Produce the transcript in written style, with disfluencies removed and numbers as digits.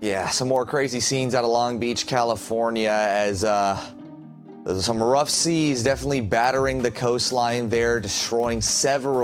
Yeah, some more crazy scenes out of Long Beach, California, as there's some rough seas definitely battering the coastline there, destroying several